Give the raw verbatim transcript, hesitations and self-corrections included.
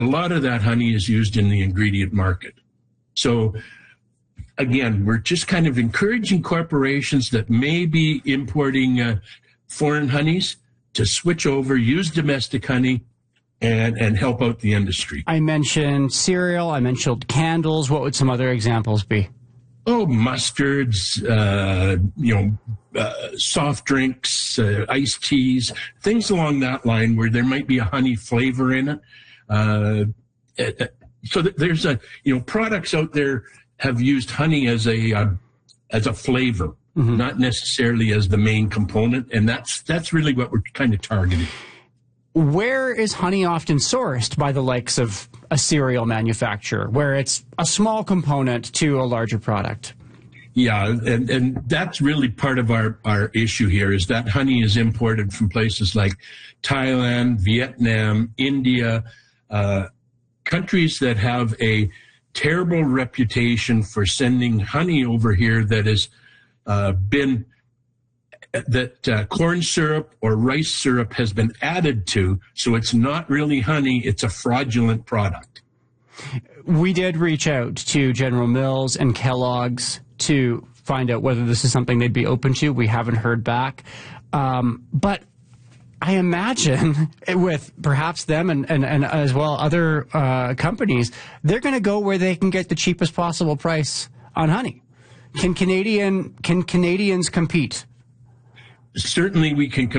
a lot of that honey is used in the ingredient market. So again, we're just kind of encouraging corporations that may be importing uh, foreign honeys to switch over, use domestic honey, and, and help out the industry. I mentioned cereal. I mentioned candles. What would some other examples be? Oh, mustards, uh, you know, uh, soft drinks, uh, iced teas, things along that line where there might be a honey flavor in it. Uh, so th- there's a, you know, products out there have used honey as a uh, as a flavor, mm-hmm. not necessarily as the main component, and that's that's really what we're kind of targeting. Where is honey often sourced by the likes of a cereal manufacturer, where it's a small component to a larger product? Yeah, and, and that's really part of our, our issue here, is that honey is imported from places like Thailand, Vietnam, India, uh, countries that have a terrible reputation for sending honey over here that has uh, been that uh, corn syrup or rice syrup has been added to, so it's not really honey, it's a fraudulent product. We did reach out to General Mills and Kellogg's to find out whether this is something they'd be open to. We haven't heard back. Um, but I imagine with perhaps them and, and, and as well other uh, companies, they're going to go where they can get the cheapest possible price on honey. Can Canadian can Canadians compete? Certainly we can compete.